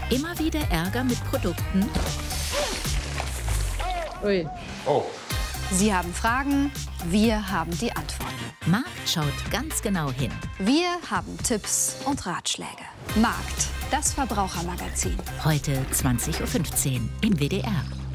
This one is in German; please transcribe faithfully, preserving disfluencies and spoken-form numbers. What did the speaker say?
Immer wieder Ärger mit Produkten? Ui. Oh. Sie haben Fragen, wir haben die Antworten. Markt schaut ganz genau hin. Wir haben Tipps und Ratschläge. Markt, das Verbrauchermagazin. Heute zwanzig Uhr fünfzehn im W D R.